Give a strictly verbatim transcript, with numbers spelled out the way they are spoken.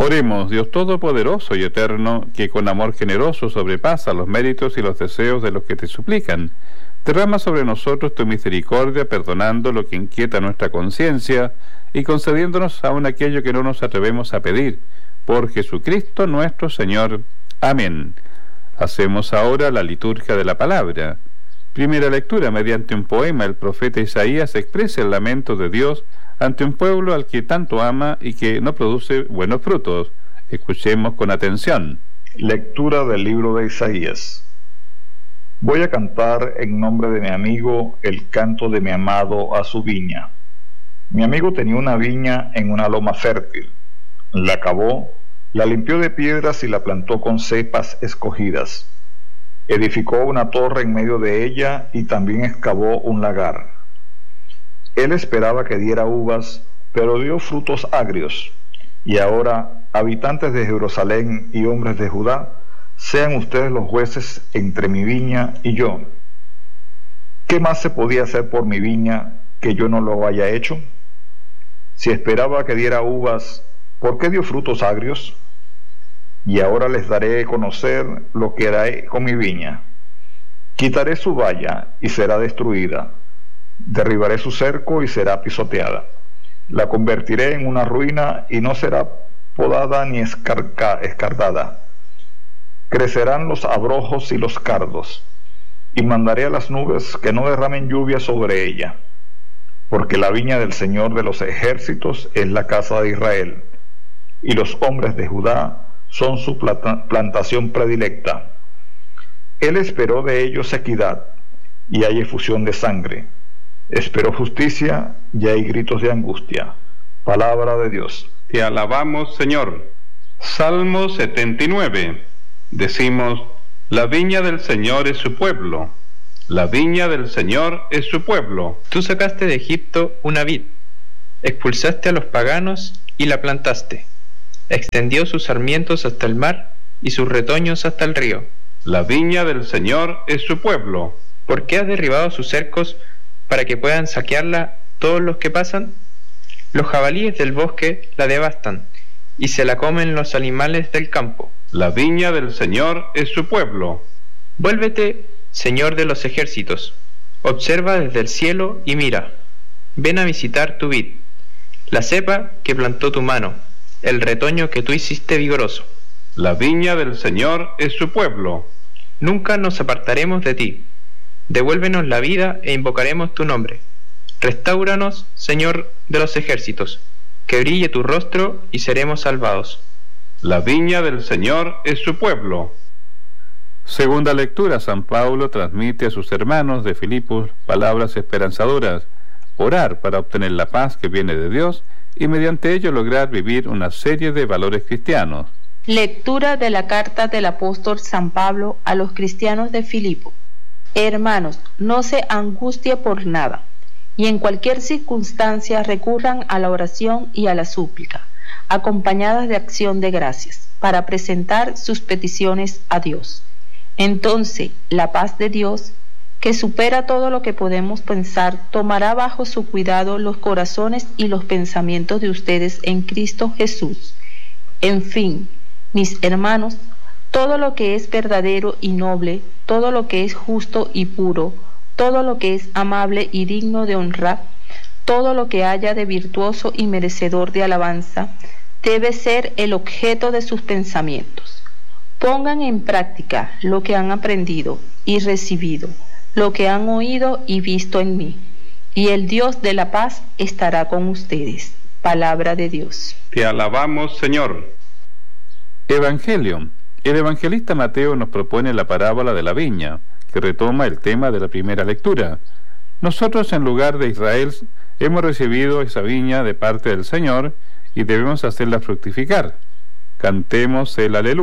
Oremos, Dios Todopoderoso y Eterno, que con amor generoso sobrepasa los méritos y los deseos de los que te suplican. Derrama sobre nosotros tu misericordia, perdonando lo que inquieta nuestra conciencia y concediéndonos aún aquello que no nos atrevemos a pedir. Por Jesucristo nuestro Señor. Amén. Hacemos ahora la liturgia de la palabra. Primera lectura. Mediante un poema, el profeta Isaías expresa el lamento de Dios ante un pueblo al que tanto ama y que no produce buenos frutos. Escuchemos con atención. Lectura del libro de Isaías. Voy a cantar en nombre de mi amigo el canto de mi amado a su viña. Mi amigo tenía una viña en una loma fértil. La cavó, la limpió de piedras y la plantó con cepas escogidas. Edificó una torre en medio de ella y también excavó un lagar. Él esperaba que diera uvas, pero dio frutos agrios. Y ahora, habitantes de Jerusalén y hombres de Judá, sean ustedes los jueces entre mi viña y yo. ¿Qué más se podía hacer por mi viña que yo no lo haya hecho? Si esperaba que diera uvas, ¿por qué dio frutos agrios? Y ahora les daré a conocer lo que haré con mi viña. Quitaré su valla y será destruida. Derribaré su cerco y será pisoteada. La convertiré en una ruina y no será podada ni escarca, escardada. Crecerán los abrojos y los cardos, y mandaré a las nubes que no derramen lluvia sobre ella, porque la viña del Señor de los ejércitos es la casa de Israel, y los hombres de Judá son su planta, plantación predilecta. Él esperó de ellos equidad, y hay efusión de sangre. Esperó justicia, y hay gritos de angustia. Palabra de Dios. Te alabamos, Señor. Salmo setenta y nueve. Decimos: la viña del Señor es su pueblo. La viña del Señor es su pueblo. Tú sacaste de Egipto una vid, expulsaste a los paganos y la plantaste. Extendió sus sarmientos hasta el mar y sus retoños hasta el río. La viña del Señor es su pueblo. ¿Por qué has derribado sus cercos para que puedan saquearla todos los que pasan? Los jabalíes del bosque la devastan y se la comen los animales del campo. La viña del Señor es su pueblo. Vuélvete, Señor de los ejércitos, observa desde el cielo y mira. Ven a visitar tu vid, la cepa que plantó tu mano, el retoño que tú hiciste vigoroso. La viña del Señor es su pueblo. Nunca nos apartaremos de ti. Devuélvenos la vida e invocaremos tu nombre. Restáuranos, Señor de los ejércitos, que brille tu rostro y seremos salvados. La viña del Señor es su pueblo. Segunda lectura. San Pablo transmite a sus hermanos de Filipos palabras esperanzadoras: orar para obtener la paz que viene de Dios y mediante ello lograr vivir una serie de valores cristianos. Lectura de la carta del apóstol San Pablo a los cristianos de Filipo. Hermanos, no se angustien por nada, y en cualquier circunstancia recurran a la oración y a la súplica, acompañadas de acción de gracias, para presentar sus peticiones a Dios. Entonces, la paz de Dios, que supera todo lo que podemos pensar, tomará bajo su cuidado los corazones y los pensamientos de ustedes en Cristo Jesús. En fin, mis hermanos, todo lo que es verdadero y noble, todo lo que es justo y puro, todo lo que es amable y digno de honra, todo lo que haya de virtuoso y merecedor de alabanza, debe ser el objeto de sus pensamientos. Pongan en práctica lo que han aprendido y recibido, lo que han oído y visto en mí, y el Dios de la paz estará con ustedes. Palabra de Dios. Te alabamos, Señor. Evangelio. El evangelista Mateo nos propone la parábola de la viña, que retoma el tema de la primera lectura. Nosotros, en lugar de Israel, hemos recibido esa viña de parte del Señor y debemos hacerla fructificar. Cantemos el aleluya.